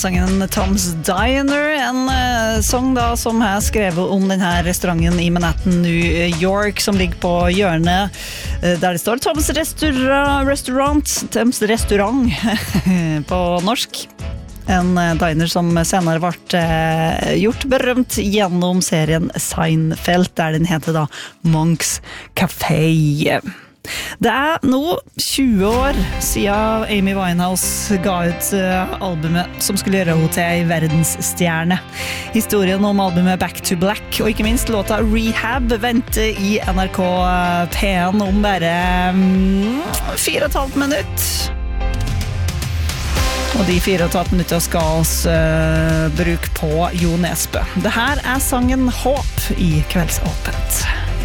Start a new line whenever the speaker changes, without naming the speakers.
Sangen Tom's Diner, en sång da som har skrevet om den her restauranten i Manhattan, New York, som ligger på hjørnet der det står Tom's Restaurant på norsk. En diner som senere ble gjort berømt gjennom serien Seinfeld, der den heter da Monk's Café. Det nå 20 år siden Amy Winehouse ga ut albumet som skulle gjøre henne til en verdensstjerne. Historien om albumet Back to Black og ikke minst låta Rehab venter i NRK P1 om bare 4,5 minutter. Og de 4,5 minutter skal oss bruke på Jo Nesbø. Det her sangen Håp i Kveldsåpent.